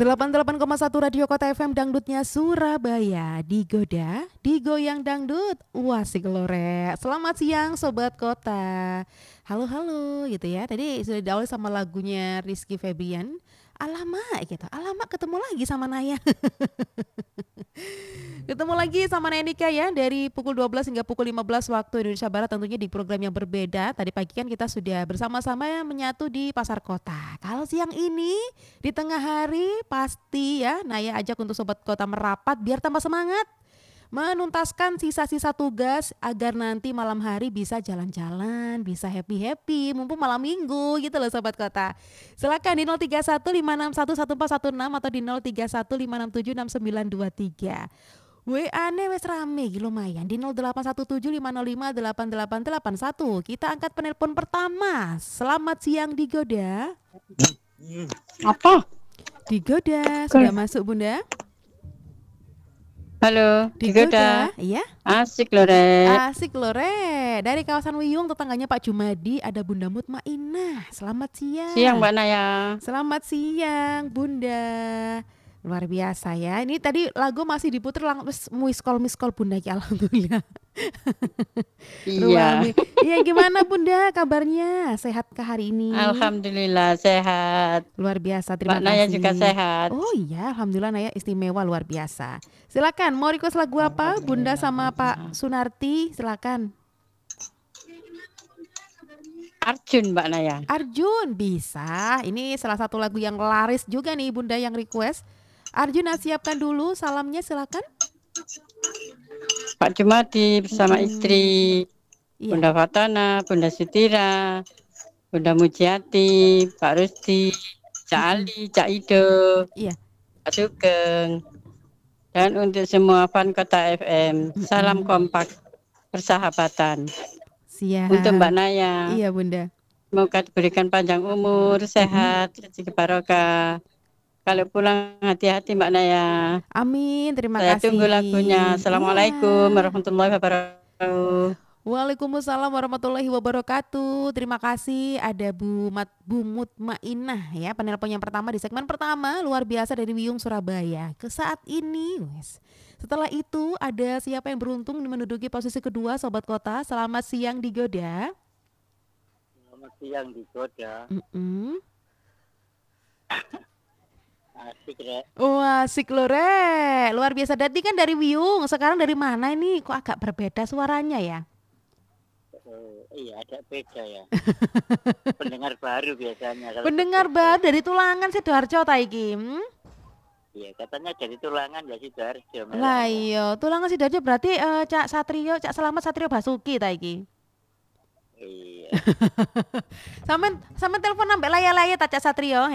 88,1 Radio Kota FM Dangdutnya Surabaya. Digoda, digoyang dangdut. Wah asik lore. Selamat siang Sobat Kota. Halo gitu ya. Tadi sudah diawali sama lagunya Rizky Febian. Alamak gitu. Alamak ketemu lagi sama Naya. Ketemu lagi sama Nenika ya dari pukul 12 hingga pukul 15 waktu Indonesia Barat, tentunya di program yang berbeda. Tadi pagi kan kita sudah bersama-sama menyatu di Pasar Kota. Kalau siang ini di tengah hari pasti ya Naya ajak untuk Sobat Kota merapat biar tambah semangat menuntaskan sisa-sisa tugas agar nanti malam hari bisa jalan-jalan, bisa happy-happy mumpung malam minggu gitu loh Sobat Kota. Silakan di 0315611416 atau di 0315676923. WA-ne wes rame lumayan di 081750588881. Kita angkat penelpon pertama. Selamat siang Digoda. Apa? Digoda, sudah masuk Bunda? Halo, Digoda. Iya? Asik loh, Re. Asik loh, Re. Dari kawasan Wiyung, tetangganya Pak Jumadi, ada Bunda Mutmainah. Selamat siang. Siang, Mbak Naya. Selamat siang, Bunda. Luar biasa ya. Ini tadi lagu masih diputer langsung miss call Bunda ya, alhamdulillah. Iya. Iya, gimana Bunda kabarnya? Sehatkah hari ini? Alhamdulillah sehat. Luar biasa, terima Mbak kasih. Naya juga sehat. Oh iya, alhamdulillah Naya istimewa luar biasa. Silakan, mau request lagu apa Bunda sama Pak Sunarti? Silakan. Arjun, Mbak Naya. Arjun bisa. Ini salah satu lagu yang laris juga nih Bunda yang request. Arjun, siapkan dulu salamnya, silakan. Pak Jumadi bersama istri, Iya. Bunda Fatana, Bunda Sutira, Bunda Mujiati, Pak Rusti, Cak Ali, Cak Ido, Iya. Pak Sugeng, dan untuk semua fan Kota FM, salam kompak persahabatan. Siap. Untuk Mbak Naya. Iya Bunda. Semoga diberikan panjang umur, sehat, rezeki barokah. Kalau pulang hati-hati Mbak Naya. Amin, terima Saya kasih. tunggu lagunya. Assalamualaikum warahmatullahi wabarakatuh. Waalaikumsalam warahmatullahi wabarakatuh. Terima kasih ada Bu Mutmainah ya, penelpon yang pertama di segmen pertama, luar biasa dari Wiyung Surabaya. Ke saat ini, wes. Setelah itu ada siapa yang beruntung menduduki posisi kedua Sobat Kota? Selamat siang Digoda. Selamat siang Digoda. Asik, Re. Wah, asik loh, Re. Luar biasa. Tadi kan dari Wiyung, sekarang dari mana ini? Kok agak berbeda suaranya ya? Iya, agak beda ya. Pendengar baru biasanya. Pendengar baru dari Tulangan Sidoarjo ta iki. Iya, katanya dari Tulangan ya Sidoarjo. Lah iya, Tulangan Sidoarjo berarti Cak Satrio, Cak Selamat Satrio Basuki ta iki. Iya. Sampean telepon ambek laya-laya ta Cak Satrio,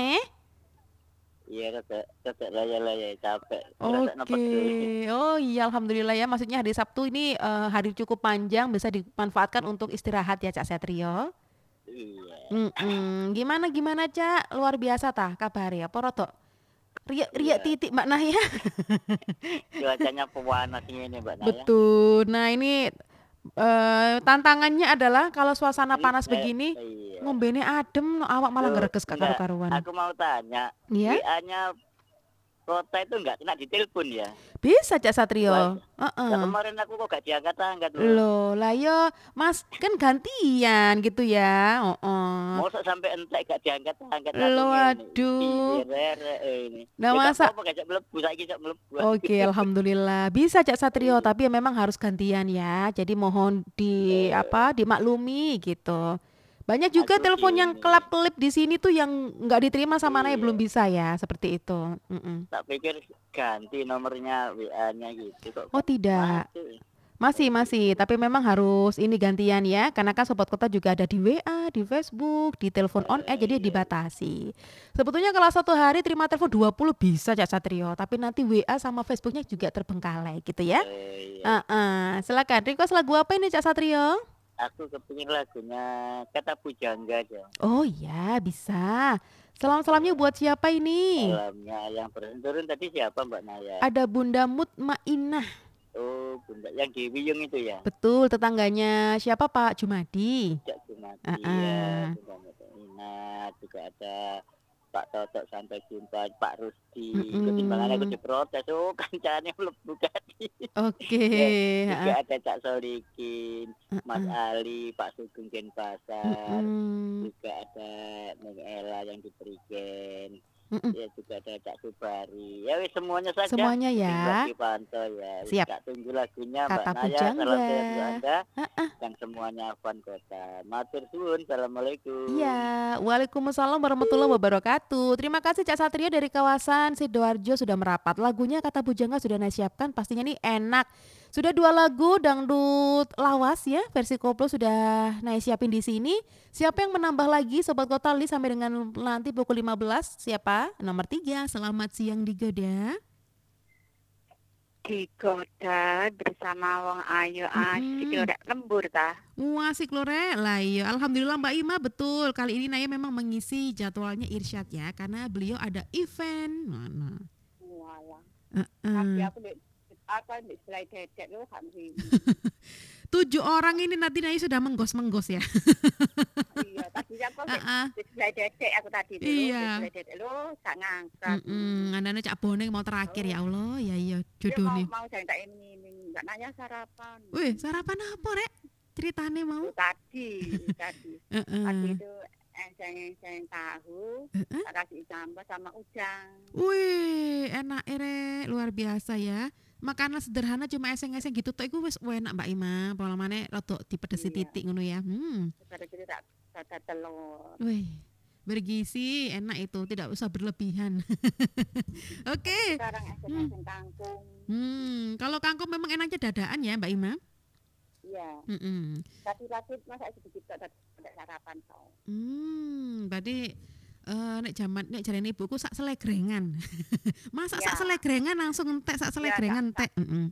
Iya, tetap laya-laya capek. Oke. Oh iya, alhamdulillah ya. Maksudnya hari Sabtu ini hari cukup panjang, bisa dimanfaatkan untuk istirahat ya Cak Satrio. Iya. Gimana Cak? Luar biasa tah kabar ya. Poroto. Riak titik Mbak Naya. Cuacanya pewanas ini Mbak Naya. Betul. Nah ini tantangannya adalah kalau suasana panas begini, ngombene adem, awak malah ngereges karu-karuan. Aku mau tanya, WA-nya Kota itu enggak kena ditelepon ya? Bisa Cak Satrio. Kemarin aku kok gak diangkat-angkat. Loh, lah yo Mas kan gantian gitu ya. Masa sampai entek gak diangkat-angkat. Loh, aduh. Nah masa Oke, alhamdulillah. Bisa Cak Satrio, tapi memang harus gantian ya. Jadi mohon dimaklumi gitu. Banyak juga telepon yang kelap-kelip di sini tuh yang nggak diterima sama Naya belum bisa ya, seperti itu. Tak pikir ganti nomornya WA-nya gitu kok. Oh tidak, masih, tapi memang harus ini gantian ya, karena kan Sobat Kota juga ada di WA, di Facebook, di telepon on air, jadi dibatasi. Sebetulnya kalau satu hari terima telepon 20 bisa Cak Satrio, tapi nanti WA sama Facebooknya juga terbengkalai gitu ya. Silakan, request lagu apa ini Cak Satrio? Aku kepingin lagunya Kata Pujangga aja. Oh iya, bisa. Salam-salamnya buat siapa ini? Salamnya yang turun tadi siapa Mbak Naya? Ada Bunda Mutmainah. Oh, Bunda yang di Wiyung itu ya? Betul, tetangganya siapa Pak Jumadi? Cak Jumadi ya, Bunda Mutmainah. Juga ada Pak Toto sampai jumpa Pak Rusdi. Mm-mm. Ketimbangannya aku diprotes, kancane mlebu tadi. Oke. Ya, juga Heeh. ada Cak Solikin, Mas Heeh. Ali, Pak Sugeng Denpasar, Mm-mm. juga ada Neng Ella yang di Prigen. Mm-mm. Ya juga ada Cak Subari. Ya wis semuanya saja. Semuanya ya. Mbak Pantau ya. Wis Siap. tak tunggu lagunya Mbak Kata Naya. Salam pujangga. sehat untuk Anda Heeh. yang semuanya Van Kota. Matur suwun. Assalamualaikum. Iya, waalaikumsalam warahmatullahi wabarakatuh. Terima kasih Cak Satrio dari kawasan Sidoarjo sudah merapat. Lagunya Kata Bujangga sudah Naya siapkan, pastinya nih enak. Sudah 2 lagu dangdut lawas ya, versi koplo sudah Naya siapin di sini. Siapa yang menambah lagi Sobat Kota Li sampai dengan nanti pukul 15? Siapa? Nomor 3. Selamat siang Digoda. Digoda bersama wong ayu asik lho rek lembur ta. Wah asik lho Rek. Lah iya, alhamdulillah Mbak Ima betul. Kali ini Naya memang mengisi jadwalnya Irsyad ya, karena beliau ada event. Mana? Walah. Heeh. Tapi aku di slide dedek lho gak mesti. 7 orang ini nanti Naya sudah menggos-menggos ya. Iya, tadi aku Heeh. di slide dedek aku tadi dulu. Iya. Di slide dedek lho gak ngangkat. Andane Cak Boneng mau terakhir ya Allah. Ya iya Dia jodohnya. mau jangan tak ini enggak nanya sarapan. Wih, sarapan apa Rek? Ceritane mau. Itu tadi. Tadi Heeh. itu eseng tahu, Heeh. tak kasih sambal sama udang. Wih, enak Rek, luar biasa ya. Makanan sederhana cuma eseng-eseng gitu tok iku wis enak Mbak Ima. Polamane rada dipedesi Iya. titik ngono ya. Baru itu tak ada telur. Wih, bergizi, enak itu, tidak usah berlebihan. Oke. Sekarang eseng kangkung. Kalau kangkung memang enaknya dadaan ya Mbak Ima. Iya. Mm-mm. Tadi masa sedikit tak ada sarapan kau. Berarti nek jarene ibuku sak selegrengan. Masak sak Ya. selegrengan langsung entek sak selegrengan entek.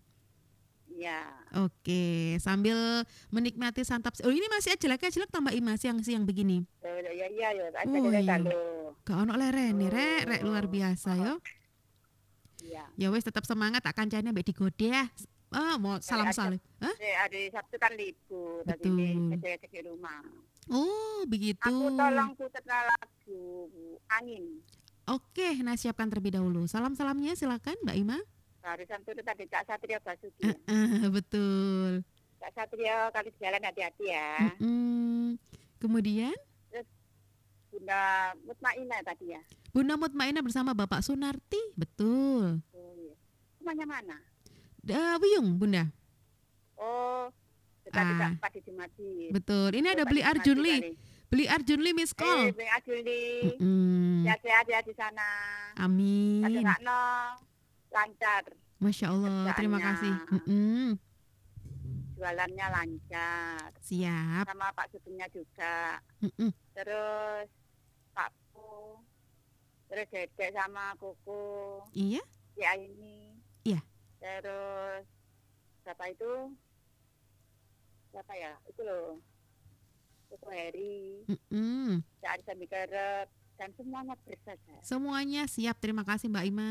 Iya. Oke, sambil menikmati santap. Oh, ini masih ajelek tambah Ima siang-siang begini. Iya. Oh, Ada iya. kalau. Gak ono lerene, Rek luar biasa yo. Iya. Ya wes tetap semangat tak kancane mbek digode ya. Mau salam-salim. Hah? Hari Sabtu kan libur, tadi Betul. ngecek di rumah. Oh, begitu. Aku tolong putar lagu angin. Oke, nah siapkan terlebih dahulu. Salam-salamnya silakan Mbak Ima. Hari Sabtu itu tadi Cak Satrio Basuki. Betul. Cak Satrio kali jalan hati-hati ya. Kemudian Bunda Mutmainah tadi ya. Bunda Mutmainah bersama Bapak Sunarti. Betul. Oh, iya. Rumahnya mana? Wiyung Bunda. Oh, dekat Padi Jumadi. Betul. Ini ada Beli Arjunli. Beli Arjunli miss call. Beli Arjunli. Sehat-sehat ya di sana. Amin. Kadang-kadang lancar. Masya Allah. Terima kasih. Jualannya lancar. Siap. Sama Pak Sugengnya juga. Terus Pak Pu. Terus Dedek sama Kuku. Iya. Ya ini. Iya. Terus siapa itu? Siapa ya? Itu loh. Kuku Heri. Cak Arisa Mikerep. Dan semuanya bersaja. Semuanya siap. Terima kasih Mbak Ima.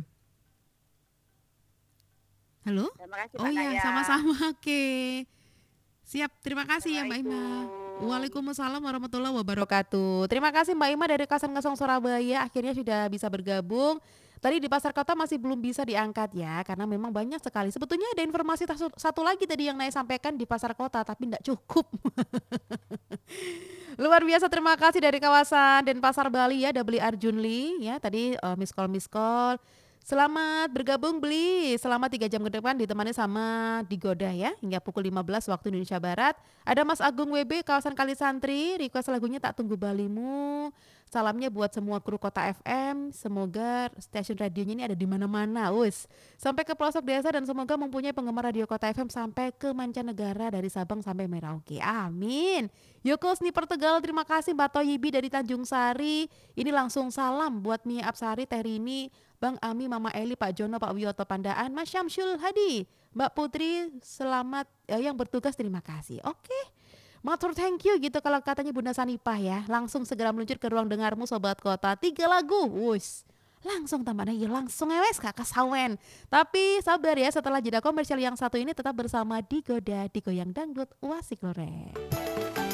Halo? Terima kasih Oh Pak iya, Naya. sama-sama. Oke. Siap, terima kasih ya Mbak Ima. Assalamualaikum. Waalaikumsalam warahmatullahi wabarakatuh. Terima kasih Mbak Ima dari Kasangasong Surabaya. Akhirnya sudah bisa bergabung. Tadi di Pasar Kota masih belum bisa diangkat ya, karena memang banyak sekali. Sebetulnya ada informasi satu lagi tadi yang Naya sampaikan di Pasar Kota, tapi tidak cukup. Luar biasa, terima kasih dari kawasan Denpasar Bali ya, ada Beli Arjunli ya. Tadi miss call. Selamat bergabung Beli, selama 3 jam ke depan ditemani sama Digoda ya, hingga pukul 15 waktu Indonesia Barat. Ada Mas Agung WB, kawasan Kalisantri, request lagunya Tak Tunggu Balimu. Salamnya buat semua kru Kota FM, semoga stasiun radionya ini ada di mana-mana, sampai ke pelosok desa dan semoga mempunyai penggemar radio Kota FM sampai ke mancanegara dari Sabang sampai Merauke. Amin. Yoko Sniper Tegal, terima kasih Mbak Toyibi dari Tanjung Sari. Ini langsung salam buat Mia Apsari, Terini, Bang Ami, Mama Eli, Pak Jono, Pak Wiyoto Pandaan, Mas Syamsul Hadi, Mbak Putri, selamat yang bertugas, terima kasih. Oke. Matur thank you gitu kalau katanya Bunda Sanipah ya. Langsung segera meluncur ke ruang dengarmu Sobat Kota. 3 lagu. Langsung tambahnya ya langsung ewes Kak Kasawen. Tapi sabar ya, setelah jeda komersial yang satu ini tetap bersama Digoda, Digoyang Dangdut, Wasik Lore.